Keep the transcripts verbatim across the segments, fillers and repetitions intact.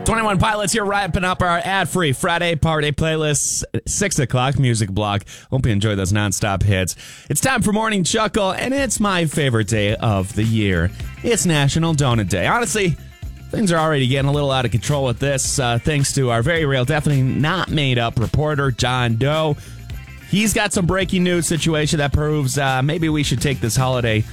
twenty-one Pilots here, wrapping up our ad-free Friday party playlist. six o'clock music block. Hope you enjoy those nonstop hits. It's time for Morning Chuckle, and it's my favorite day of the year. It's National Donut Day. Honestly, things are already getting a little out of control with this, uh, thanks to our very real, definitely not made-up reporter, John Doe. He's got some breaking news situation that proves uh, maybe we should take this holiday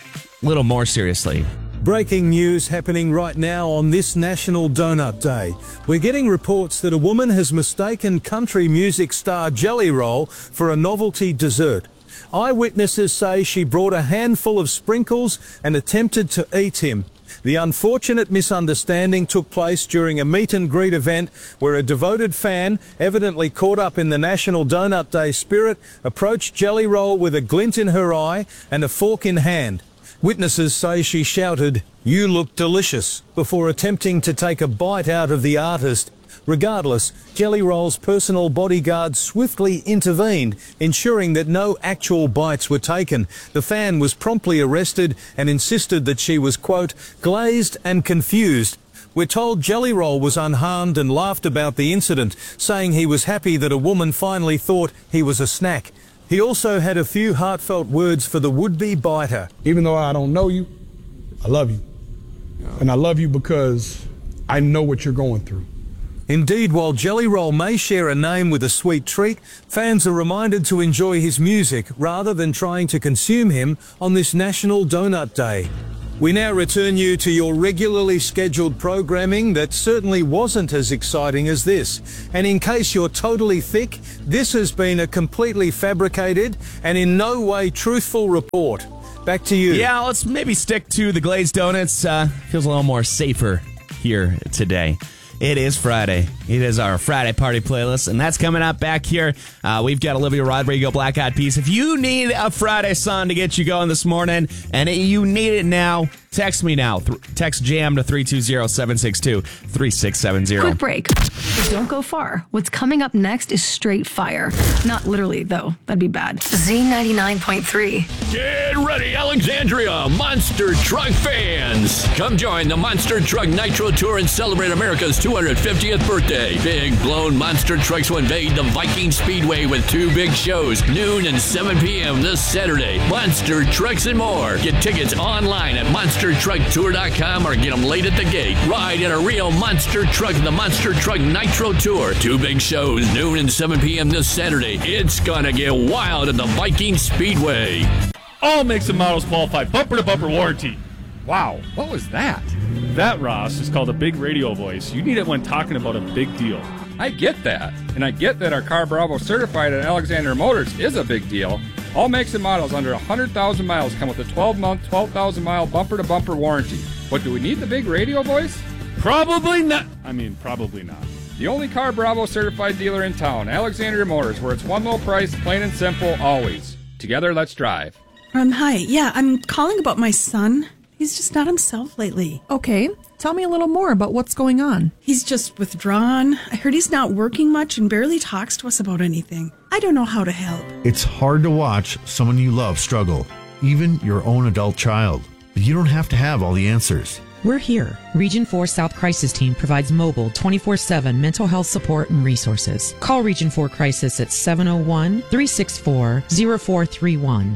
a little more seriously. Breaking news happening right now on this National Donut Day. We're getting reports that a woman has mistaken country music star Jelly Roll for a novelty dessert. Eyewitnesses say she brought a handful of sprinkles and attempted to eat him. The unfortunate misunderstanding took place during a meet and greet event where a devoted fan, evidently caught up in the National Donut Day spirit, approached Jelly Roll with a glint in her eye and a fork in hand. Witnesses say she shouted, "You look delicious," before attempting to take a bite out of the artist. Regardless, Jelly Roll's personal bodyguard swiftly intervened, ensuring that no actual bites were taken. The fan was promptly arrested and insisted that she was, quote, glazed and confused. We're told Jelly Roll was unharmed and laughed about the incident, saying he was happy that a woman finally thought he was a snack. He also had a few heartfelt words for the would-be biter. Even though I don't know you, I love you. And I love you because I know what you're going through. Indeed, while Jelly Roll may share a name with a sweet treat, fans are reminded to enjoy his music rather than trying to consume him on this National Donut Day. We now return you to your regularly scheduled programming that certainly wasn't as exciting as this. And in case you're totally thick, this has been a completely fabricated and in no way truthful report. Back to you. Yeah, let's maybe stick to the glazed donuts. Uh, feels a little more safer here today. It is Friday. It is our Friday party playlist, and that's coming up back here. Uh, we've got Olivia Rodrigo, Black Eyed Peas. If you need a Friday song to get you going this morning, and you need it now, text me now. Th- text JAM to three two zero, seven six two, three six seven zero. Quick break. But don't go far. What's coming up next is straight fire. Not literally, though. That'd be bad. Z ninety-nine point three. Get ready, Alexandria Monster Truck fans. Come join the Monster Truck Nitro Tour and celebrate America's two hundred fiftieth birthday. Big blown monster trucks will invade the Viking Speedway with two big shows, noon and seven p.m. this Saturday. Monster Trucks and more. Get tickets online at monster truck tour dot com or get them late at the gate. Ride in a real monster truck, the Monster Truck Nitro Tour. Two big shows, noon and seven p.m. this Saturday. It's gonna get wild at the Viking Speedway. All makes and models qualify bumper-to-bumper warranty. Wow, what was that? That, Ross, is called a big radio voice. You need it when talking about a big deal. I get that. And I get that our Car Bravo certified at Alexander Motors is a big deal. All makes and models under one hundred thousand miles come with a twelve-month, twelve thousand mile bumper-to-bumper warranty. But do we need the big radio voice? Probably not. I mean, probably not. The only Car Bravo certified dealer in town, Alexander Motors, where it's one low price, plain and simple, always. Together, let's drive. Um, hi. Yeah, I'm calling about my son. He's just not himself lately. Okay. Tell me a little more about what's going on. He's just withdrawn. I heard he's not working much and barely talks to us about anything. I don't know how to help. It's hard to watch someone you love struggle, even your own adult child. But you don't have to have all the answers. We're here. Region four South Crisis Team provides mobile twenty-four seven mental health support and resources. Call Region four Crisis at seven oh one, three six four, oh four three one.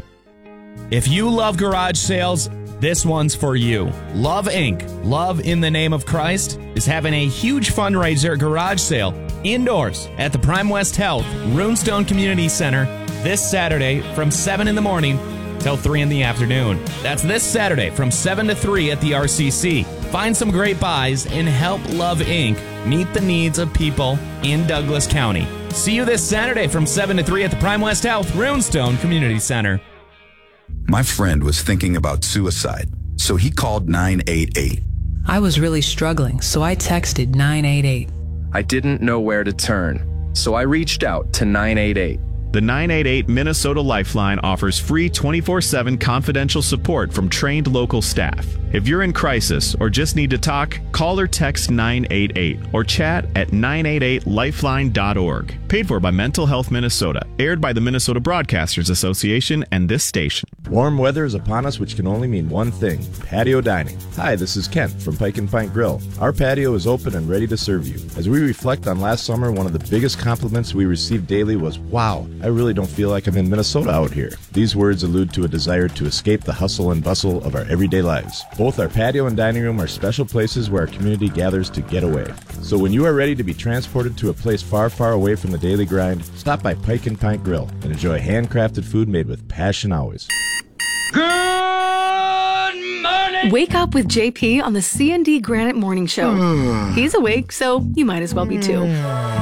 If you love garage sales, this one's for you. Love Incorporated, Love in the Name of Christ, is having a huge fundraiser garage sale indoors at the Prime West Health Runestone Community Center this Saturday from seven in the morning till three in the afternoon. That's this Saturday from seven to three at the R C C. Find some great buys and help Love Incorporated meet the needs of people in Douglas County. See you this Saturday from seven to three at the Prime West Health Runestone Community Center. My friend was thinking about suicide, so he called nine eight eight. I was really struggling, so I texted nine eight eight. I didn't know where to turn, so I reached out to nine eight eight. The nine eight eight Minnesota Lifeline offers free twenty-four seven confidential support from trained local staff If you're in crisis or just need to talk, call or text nine eight eight or chat at nine eight eight lifeline dot org. Paid for by Mental Health Minnesota. Aired by the Minnesota Broadcasters Association and this station. Warm weather is upon us, which can only mean one thing: patio dining. Hi, this is Kent from Pike and Pint Grill. Our patio is open and ready to serve you. As we reflect on last summer, one of the biggest compliments we received daily was, "Wow, I really don't feel like I'm in Minnesota out here." These words allude to a desire to escape the hustle and bustle of our everyday lives. Both our patio and dining room are special places where our community gathers to get away. So when you are ready to be transported to a place far, far away from the daily grind, stop by Pike and Pint Grill and enjoy handcrafted food made with passion always. Wake up with J P on the C and D Granite Morning Show. He's awake, so you might as well be too.